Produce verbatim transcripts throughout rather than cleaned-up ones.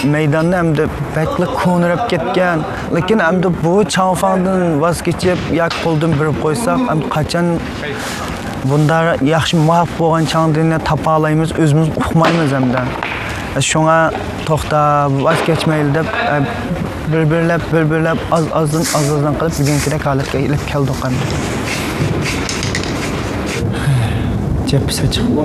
maydonni hamda bakli ko'nirib ketgan. Lekin hamda bu chanfangdan voz kechib, yak qo'ldan birib qo'ysak, ham qachon bunda yaxshi muvaffaq bo'lgan changdini topa olamiz, o'zimiz uqmaymiz hamda. Shunga to'xtab, voz kechmaylik deb bir-birlab, bir-birlab az-azdan az-azdan qilib bugungi holatga kelib keldik ham. Cephisi çıktı.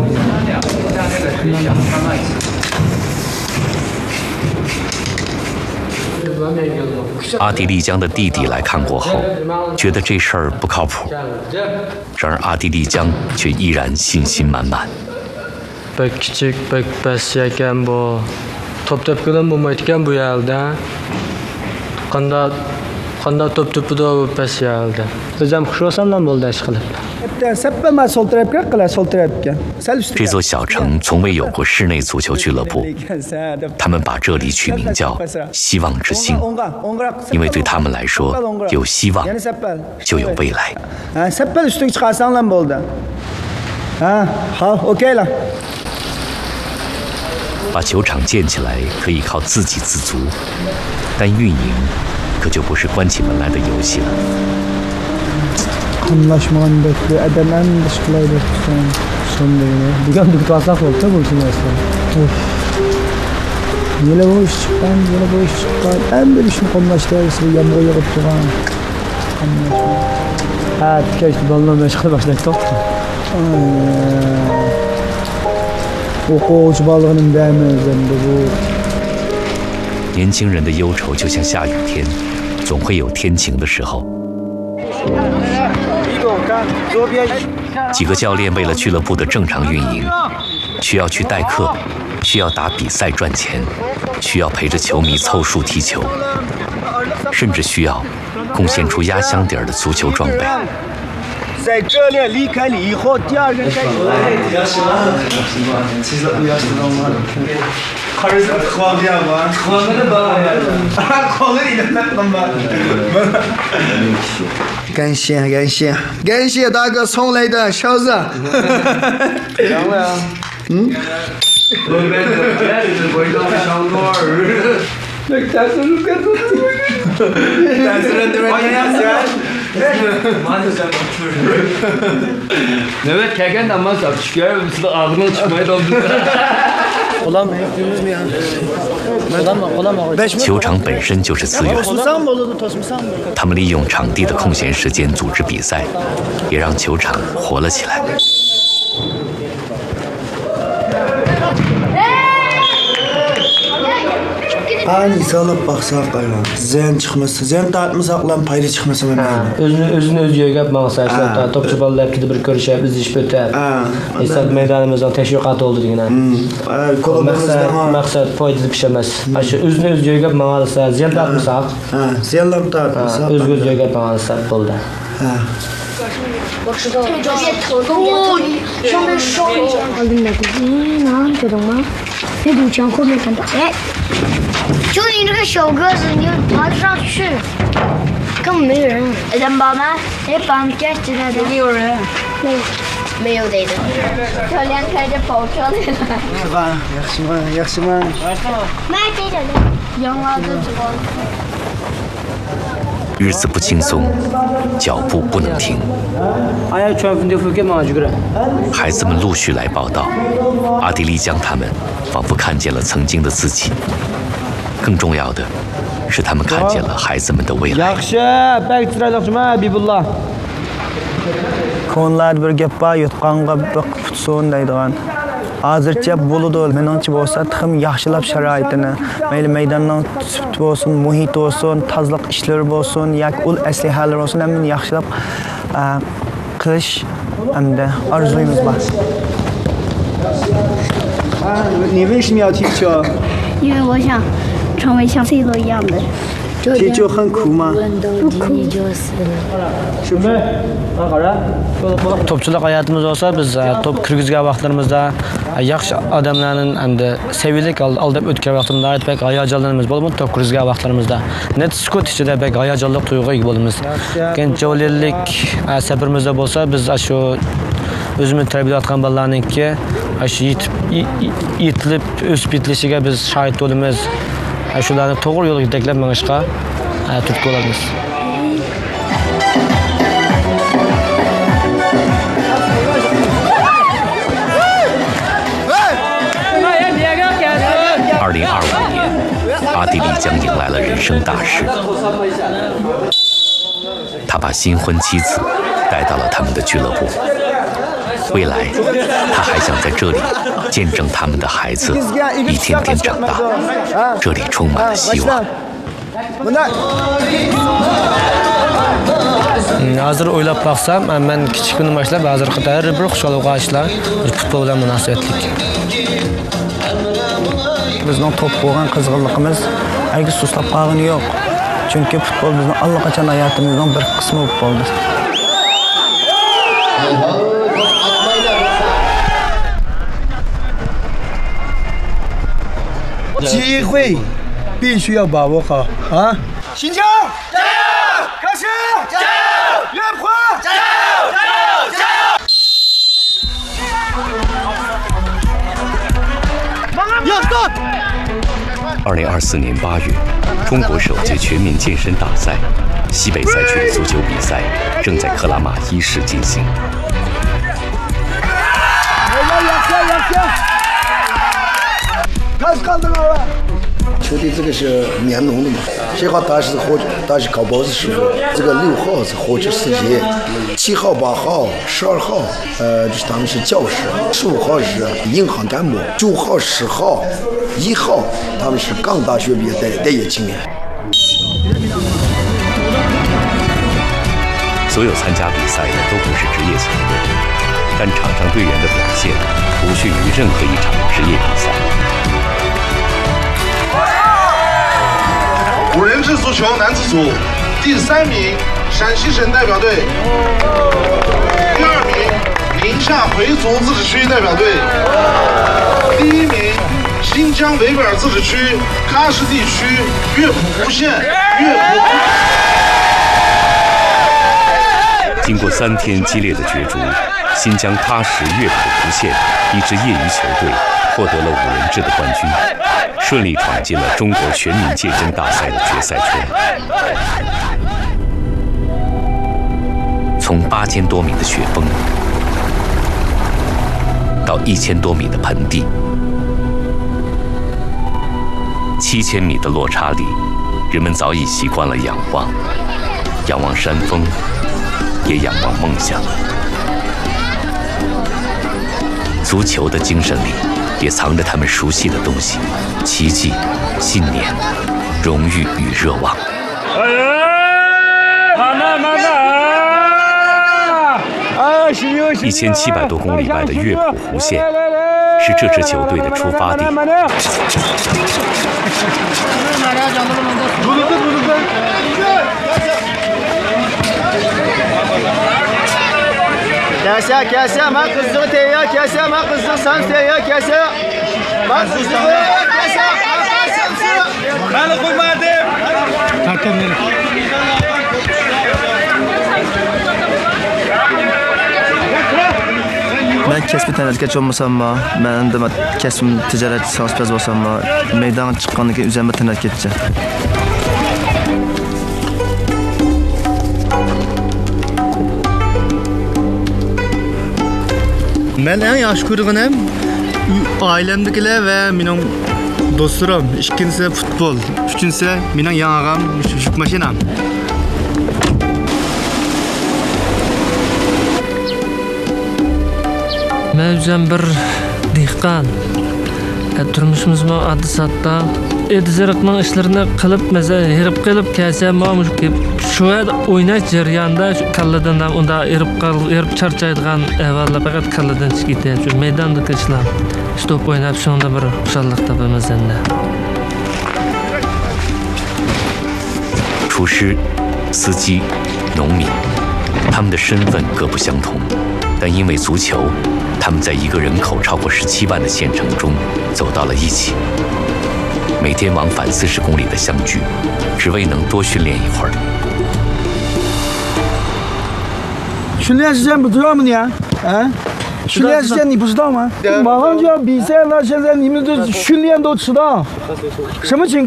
阿迪丽江的弟弟来看过后，觉得这事儿不靠谱。然而阿迪丽江却依然信心满满。 Pek küçük, pek pes ekan bu. Top tepkilen bulmaydı ekan bu yerda. Qanda qanda top tepida bu pes yerda. O'zim xush olsamdan bo'ldi ish qilib. 这座小城从未有过室内足球俱乐部，他们把这里取名叫“希望之星”，因为对他们来说，有希望就有未来。 好 ，OK 了。 把球场建起来可以靠自给自足，但运营可就不是关起门来的游戏了。 Anlaşmağında adam en dışkılaydı son sonunda. Bugün dükkan aslak oldu bu için aslında. Yine bu iş çıkan, yine bu iş çıkan. En bir işin konuştuğu şey yağmur yağıp çıkan. Ha, keşke balına meşgul başladık da. 年轻人的忧愁就像下雨天，总会有天晴的时候。几个教练为了俱乐部的正常运营，需要去代课，需要打比赛赚钱，需要陪着球迷凑数踢球，甚至需要贡献出压箱底儿的足球装备。 在这里离开你以后，第二个开始。其实不要知道吗？还是慌不要慌，慌没得办法，慌了你的那怎么办？感谢感谢感谢大哥送来的勺子。凉了呀？嗯。那但是如果说，但是人对人家喜 Evet, keken ama sapışıyor. Mesela ağzına çıkmaya doldu. 球场本身就是资源，他们利用场地的空闲时间组织比赛，也让球场活了起来。 Ani salıp baksak aylan. Ziyan çıkması, ziyan tartmasak payda çıkması mı? Özünü özünü öz yögep mağsa işte topçu ballar hepsi bir görüşüp biz iş böter. İstat meydanımızdan teşvikat oldu diyene. Maksat maksat payda pişemez. Aşı özünü öz yögep mağsa ziyan tartmasak. Ziyanlar tartmasak. Öz göz yögep mağsa oldu. 我知道了。这边头都上面烧一下。我跟那个呢，知道吗？那堵墙后面看到，哎，就你这个小个子，你爬得上去，根本没人。人宝吗？哎，宝，你干起来的。没有人。没有，没有的。教练开着跑车来了。是吧？也行吧，也行吧。买这个的，养娃子这个。 日子不轻松，脚步不能停。孩子们陆续来报道，阿迪丽江他们仿佛看见了曾经的自己。更重要的是，他们看见了孩子们的未来。 Hozircha bo'ladi. Meningcha bo'lsa, ham yaxshilab sharoitini, mayli maydonning sut bo'lsin, muhit bo'lsin, tozalik ishlari bo'lsin, yoki ul aslihalar bo'lsin, hammasini yaxshilab qilish hamda orzuyimiz bor. 你为什么要踢球？ 因为我想成为像 C 罗一样的。 踢球很苦吗？ 不苦。 是不是？ Topçular hayatımız olsa biz top kirgizgan vaqtlarimizda yaxshi odamlarning hamda sevilik aldab o'tgan vaqtimizda pek hayajonlarimiz bo'lib, top kirgizgan vaqtlarimizda net sukut ichida pek hayajonli tuyg'uga ega bo'lamiz. Keyin javohirlik safirimizda bo'lsa, biz shu o'zimiz tarbiyalayotgan bolalarningki shu yetib yetilib o'sib yetilishiga biz shohid bo'lamiz. shularni to'g'ri yo'lga yetaklab mengishga turtki bo'lamiz. 二零二五年，阿地利将迎来了人生大事。他把新婚妻子带到了他们的俱乐部。未来，他还想在这里见证他们的孩子一天天长大。这里充满了希望。 Hozir o'ylab baqsam, men kichik kundan boshlab hozir qator bir xushxabar ishlar futbol bilan munosabatlik. Bizning top bo'lgan qizg'inligimiz aygi sustab qolgani yo'q. Chunki futbol bizning allaqachon hayotimizning bir qismi bo'lib qoldi. 机会必须要把握好啊！新疆加油！开始加油！岳坡加油！加油！加油！要动！ 二零二四年八月，中国首届全民健身大赛西北赛区的足球比赛正在克拉玛依市进行。 开始看这个了。球队这个是棉农的嘛，这号他是火，他是烤包子师傅。这个六号是火车司机，七号、八号、十二号，呃，就是他们是教师。十五号是银行干部，九号、十号、一号他们是刚大学毕业待待业青年。 所有参加比赛的都不是职业球队，但场上队员的表现不逊于任何一场职业比赛。 五人制足球男子组第三名陕西省代表队，第二名宁夏回族自治区代表队，第一名新疆维吾尔自治区喀什地区乐谱湖县乐谱。 经过三天激烈的角逐，新疆喀什乐谱湖县一支业余球队获得了五人制的冠军。 顺利闯进了中国全民健身大赛的决赛圈。从八千多米的雪峰到一千多米的盆地，七千米的落差里，人们早已习惯了仰望，仰望山峰，也仰望梦想。足球的精神里。 也藏着他们熟悉的东西：奇迹、信念、荣誉与热望。一千七百多公里外的乐谱湖县，是这支球队的出发地。 Kese kese ma kızı teya kese ma kızı sen teya kese ma kızı kese ben koymadım. Hakkım Ben kesbi tanıdık olmasam mı? Ben de kesbim ticaret sahipsiz olsam mı? Meydan çıkanlık üzerime tanıdık geçeceğim. Ben en yaxshi ko'rganim ailemdekiler ve benim dostlarım. İkincisi futbol, üçüncüsü benim yanağım, yük maşinam. Ben özüm bir dehqon. Turmushimiz mo adisatda ediziriqning ishlarini qilib, mesela herib qilib kelsa, mo shu o'ynash jarayonida kalladan unda erib qolib, erib charchaydigan avvalda faqat kalladan chiqib ketadi. Shu maydonda ishlar, stop o'ynab shunda bir xushallik topamiz endi. 厨师、司机、农民，他们的身份各不相同，但因为足球，他们在一个人口超过十七万的县城中走到了一起。每天往返四十公里的相聚，只为能多训练一会儿。 训练时间不知道吗你？啊？训练时间你不知道吗？马上就要比赛了，现在你们这训练都迟到，什么情况？